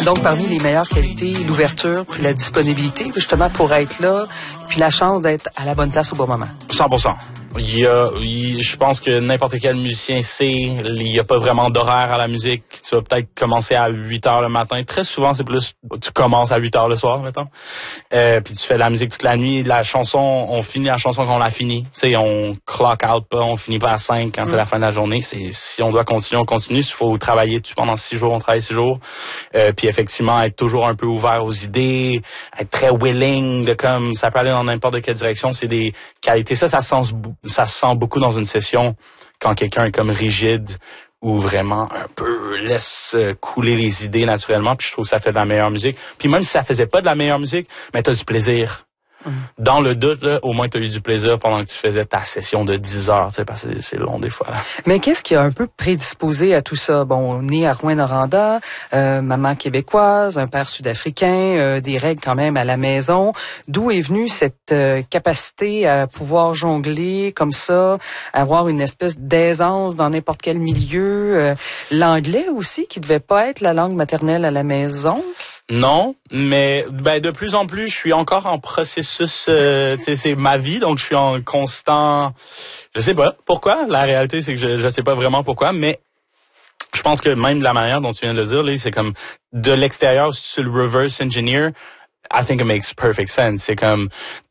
Donc, parmi les meilleures qualités, l'ouverture puis la disponibilité, justement, pour être là, puis la chance d'être à la bonne place au bon moment. 100%. Je pense que n'importe quel musicien sait, il y a pas vraiment d'horaire à la musique. Tu vas peut-être commencer à 8h le matin. Très souvent, c'est plus, tu commences à 8h le soir, mettons. Puis tu fais de la musique toute la nuit. La chanson, on finit la chanson quand on l'a fini. Tu sais, on clock out pas, on finit pas à 5 quand c'est la fin de la journée. Si on doit continuer, on continue. S'il faut travailler dessus pendant 6 jours, on travaille 6 jours. Puis effectivement, être toujours un peu ouvert aux idées, être très willing de comme, ça peut aller dans n'importe quelle direction. C'est des qualités. Ça se sent beaucoup dans une session quand quelqu'un est comme rigide ou vraiment un peu laisse couler les idées naturellement. Puis je trouve que ça fait de la meilleure musique. Puis même si ça faisait pas de la meilleure musique, mais t'as du plaisir. Dans le doute, là, au moins, tu as eu du plaisir pendant que tu faisais ta session de 10 heures, tu sais, parce que c'est long des fois. Là. Mais qu'est-ce qui a un peu prédisposé à tout ça? Bon, né à Rouyn-Noranda, maman québécoise, un père sud-africain, des règles quand même à la maison. D'où est venue cette capacité à pouvoir jongler comme ça, avoir une espèce d'aisance dans n'importe quel milieu? L'anglais aussi, qui devait pas être la langue maternelle à la maison? Non, mais de plus en plus, je suis encore en processus, tu sais, c'est ma vie, donc je suis en constant, je sais pas pourquoi, la réalité c'est que je sais pas vraiment pourquoi, mais je pense que même la manière dont tu viens de le dire, là, c'est comme de l'extérieur, si tu le reverse engineer, I think it makes perfect sense. C'est comme